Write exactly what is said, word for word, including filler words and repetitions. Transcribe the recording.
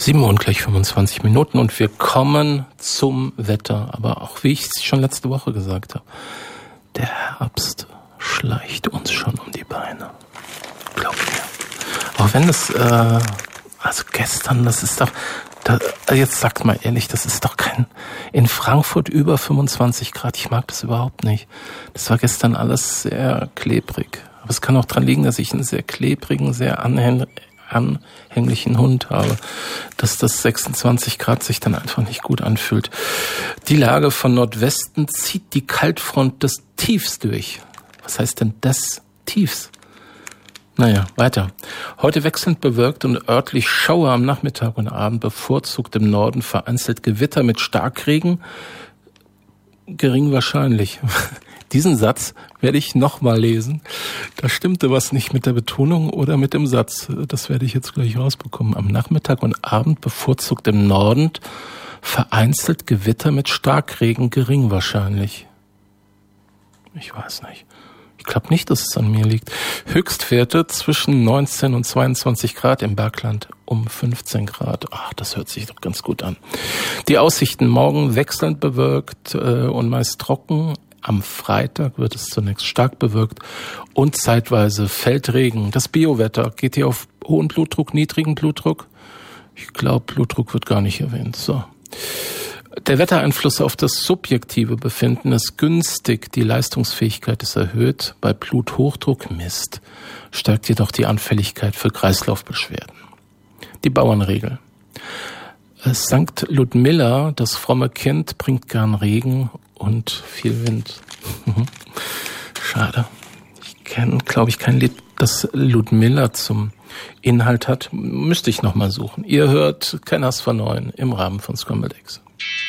Sieben und gleich fünfundzwanzig Minuten und wir kommen zum Wetter. Aber auch wie ich es schon letzte Woche gesagt habe, der Herbst schleicht uns schon um die Beine. Glaub mir. Auch wenn es, äh, also gestern, das ist doch, da, jetzt sagt mal ehrlich, das ist doch kein, in Frankfurt über fünfundzwanzig Grad, ich mag das überhaupt nicht. Das war gestern alles sehr klebrig. Aber es kann auch daran liegen, dass ich einen sehr klebrigen, sehr anhäng- anhänglichen Hund habe, dass das sechsundzwanzig Grad sich dann einfach nicht gut anfühlt. Die Lage von Nordwesten zieht die Kaltfront des Tiefs durch. Was heißt denn des Tiefs? Naja, weiter. Heute wechselnd bewölkt und örtlich Schauer am Nachmittag und Abend, bevorzugt im Norden vereinzelt Gewitter mit Starkregen, gering wahrscheinlich. Diesen Satz werde ich nochmal lesen. Da stimmte was nicht mit der Betonung oder mit dem Satz. Das werde ich jetzt gleich rausbekommen. Am Nachmittag und Abend bevorzugt im Norden vereinzelt Gewitter mit Starkregen, gering wahrscheinlich. Ich weiß nicht. Ich glaube nicht, dass es an mir liegt. Höchstwerte zwischen neunzehn und zweiundzwanzig Grad im Bergland, um fünfzehn Grad. Ach, das hört sich doch ganz gut an. Die Aussichten morgen wechselnd bewölkt äh, und meist trocken. Am Freitag wird es zunächst stark bewölkt und zeitweise fällt Regen. Das Biowetter, geht hier auf hohen Blutdruck, niedrigen Blutdruck? Ich glaube, Blutdruck wird gar nicht erwähnt. So. Der Wettereinfluss auf das subjektive Befinden ist günstig, die Leistungsfähigkeit ist erhöht, bei Bluthochdruck Mist, stärkt jedoch die Anfälligkeit für Kreislaufbeschwerden. Die Bauernregel. Sankt Ludmilla, das fromme Kind, bringt gern Regen und viel Wind. Schade. Ich kenne, glaube ich, kein Lied, das Ludmilla zum Inhalt hat. Müsste ich nochmal suchen. Ihr hört Kenners von Neuen im Rahmen von Scrambled Eggs.